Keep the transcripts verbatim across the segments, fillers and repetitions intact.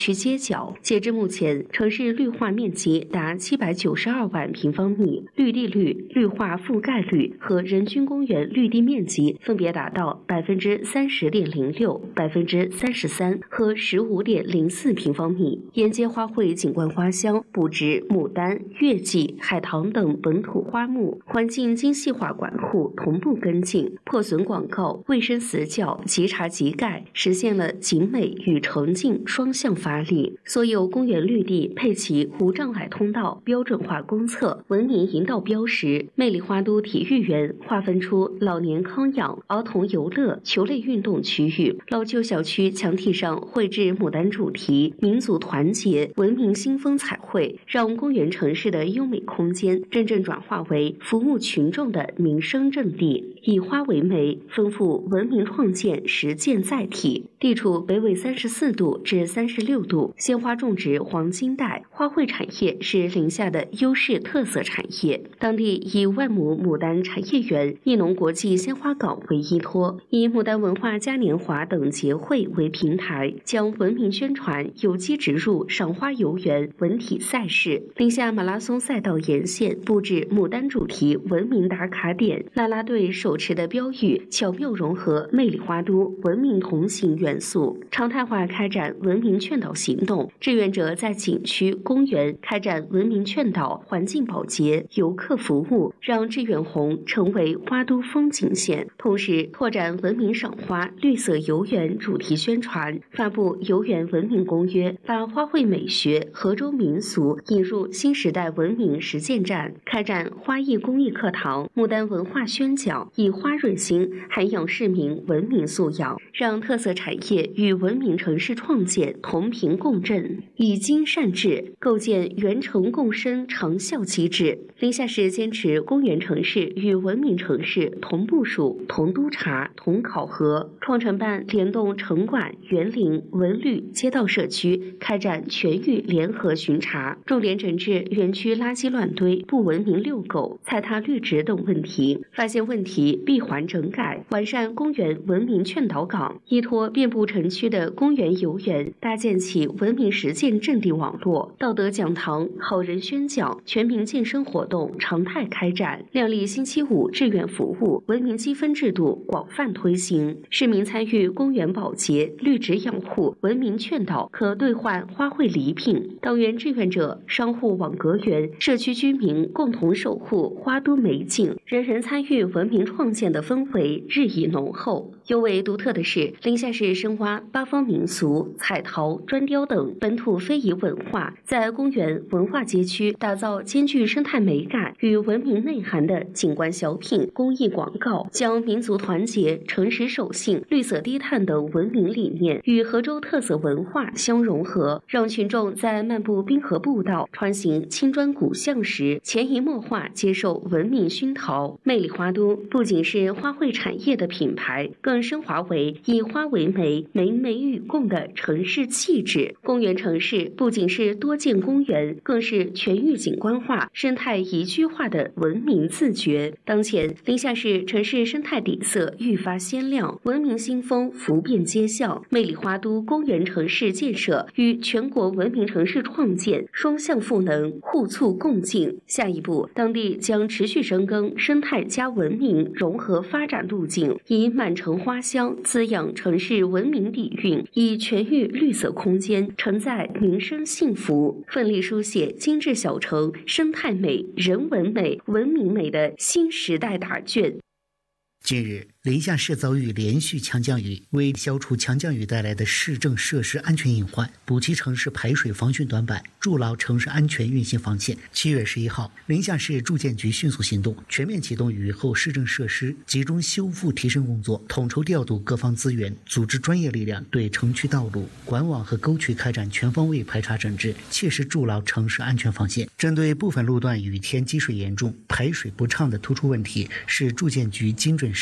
区街角。截至目前，城市绿化面积达七百九十二万平方米，绿地率、绿化覆盖率和人均公园绿地面积分别达到百分之三十点零六、百分之三十三和十五点零四平方米。沿街花卉景观花香，布植牡丹、月季、海棠等本土花木，环境精细化管护同步跟进，破损广告、卫生死角即查即盖，实现了景美与城境双向发力。所有公园绿地配齐无障碍通道、标准化公厕、文明引导标识。魅力花都体育园划分出老年康养、儿童游乐、球类运动区域。老旧小区墙体上绘制牡丹主题、民族团结、文明新风彩绘，让公园城市的优美空间真正转化为服务群众的民生阵地。以花为媒，丰富文明创建实践载体。地处北纬三十四度至三十六度，鲜花种植黄金带，花卉产业是临夏的优势特色产业。当地以万亩牡丹产业园、艺农国际鲜花港为依托，以牡丹文化嘉年华等节会为平台，将文明宣传有机植入赏花游园文体赛事。临夏马拉松赛道沿线布置牡丹主题文明打卡点，啦啦队手持的标语巧妙融合魅力花都文明同行元素，常态化开展文明劝导行动。志愿者在景区、公园开展文明劝导、环境保洁、游客服务，让志远红成为花都风景线。同时，拓展文明赏花、绿色游园主题宣传，发布游园文明公约，把花卉美学、河州民俗引入新时代文明实践站，开展花艺公益课堂、牡丹文化宣讲，以花润心，涵养市民文明素养，让特色产业与文明城市创建同频共振，以精善治，构建园城共生长效机制。临夏市坚持公园城市与文明城市同部署、同督查、同考核。创城办联动城管、园林、文旅、街道社区，开展全域联合巡查，重点整治园区垃圾乱堆、不文明遛狗、踩踏绿植等问题，发现问题闭环整改，完善公园文明劝导岗，依托遍布城区的公园游园，搭建起文明实践阵地网络，道德讲堂、好人宣讲、全民健身活动常态开展，亮丽星期五志愿服务、文明积分制度广泛推行，市民参与公园保洁、绿植养护、文明劝导，可兑换花卉礼品。党员志愿者、商户网格员、社区居民共同守护花都美景，人人参与文明创建的氛围日益浓厚。尤为独特的是，临夏市深挖八方民俗、彩陶、砖雕等本土非遗文化，在公园文化街区打造兼具生态美感与文明内涵的景观小品、公益广告，将民族团结、诚实守信、绿色低碳等文明理念与河州特色文化相融合，让群众在漫步滨河步道、穿行青砖古巷时，潜移默化接受文明熏陶。魅力花都不仅是花卉产业的品牌，更升华为以花为媒、媒媒与共的城市气质。公园城市不仅是多建公园，更是全域景观化、生态宜居化的文明自觉。当前，临夏市城市生态底色愈发鲜亮，文明新风浮遍街巷。魅力花都公园城市建设与全国文明城市创建双向赋能，互促共进。下一步，当地将持续深耕生态加文明融合发展路径，以满城花香滋养城市文明底蕴，以全域绿色空间承载民生幸福，奋力书写精致小城生态美、人文美、文明美的新时代答卷。 近日，临夏市遭遇连续强降雨，为消除强降雨带来的市政设施安全隐患，补齐城市排水防汛短板，筑牢城市安全运行防线。七月十一号，临夏市住建局迅速行动，全面启动雨后市政设施集中修复提升工作，统筹调度各方资源，组织专业力量对城区道路、管网和沟渠开展全方位排查整治，切实筑牢城市安全防线。针对部分路段雨天积水严重、排水不畅的突出问题，市住建局精准施策把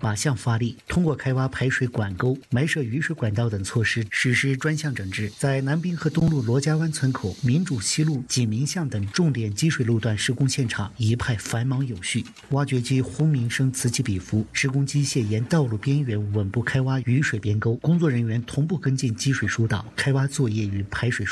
靶向发力，通过开挖排水管沟、埋设雨水管道等措施实施专项整治，在南滨河东路罗家湾村口、民主西路锦明巷等重点积水路段施工现场一派繁忙有序。挖掘机轰鸣声此起彼伏，施工机械沿道路边缘稳步开挖雨水边沟，工作人员同步跟进积水疏导、开挖作业与排水